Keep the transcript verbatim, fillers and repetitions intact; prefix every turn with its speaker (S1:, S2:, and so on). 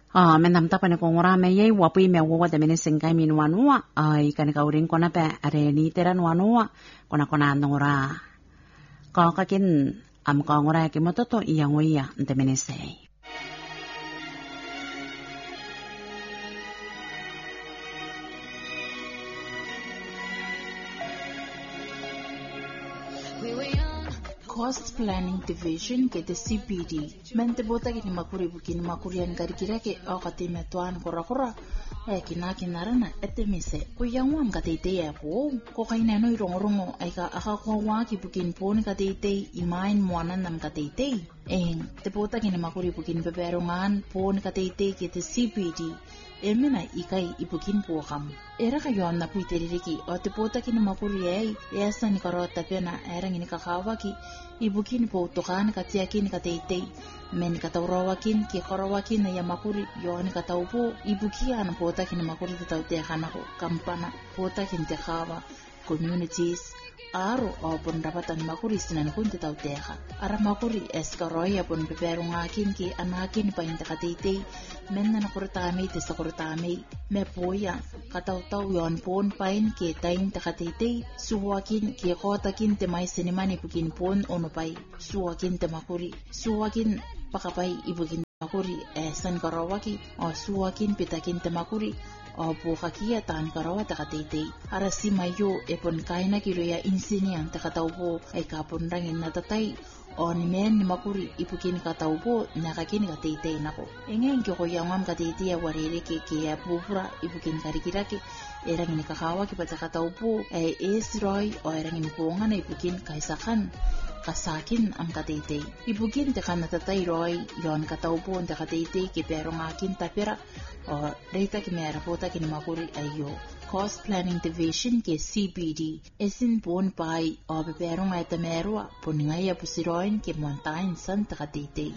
S1: Ah, men nam tapa ne kongora me ye wapi me wo de mene sengai min wanua ai kan ka urin kona pe are ni teran wanua kona kona nora ka ka kin am ka ngora ke mototo iya ngoia nte mene sei.
S2: Cost Planning Division ke te C P D. Men te bota ki ni makuri buki ni makuri an karikira ke o ka te metuan kora kora. E kina kina rana e te mise. Ko ianguam ka te te e po. Ko kaina no i rongorongo ai ka aka kua waki buki ni poni ka te te i main moana nam ka te te. E te bota ki ni makuri buki ni peperongan poni ka te te ke te C P D. E mena i kai i bukin po kam. E raka yo na pui te ririki o te bota ki ni makuri ei e asa ni karota pena e rangi ni kakawaki i bukin po tokan ka tia kin ka teitei men ka taurawa kin ki karawa kin ya makuri yo ni ka taupo i bukia na pota kin makuri te tau te kana ko kampana pota kin te kawa communities aro o pon dapatan makuri sinan kun te tau te ka ara makuri eskaroya pon peperunga kin ki anakin pa inte ka teitei men na kurta me te sakurta me me poya ka tau tau yon pon pain ke tain te ka teitei suwakin ki kota kin te mai sinimani pukin pon ono pai suwakin te makuri suwakin pakapai ibukin makuri e san karawaki o suwakin pitakin te makuri o bukakia tan karawa te ka teitei ara si mayo e pon kaina kilo ya insinian te ka taupo ai ka pon rangin na tatai o ni men ni makuri ipukin ka taupo na ka kin ka teitei nako engen ki ko yangam ka teitei warere ke ke ya pupura ipukin karikirake erang ni kakawa ki pata ka taupo e esroy o erang ni ponga na ipukin kaisakan kasakin ang ka teitei ipukin te kana tatai roy yon ka taupo te ka teitei ki pero ngakin tapira o reita ki mera pota ki ni makuri ayo Cost Planning Division ke C P D esin pon pai o beperong ay tamerua poningaya pusiroin ke montain san takatitei.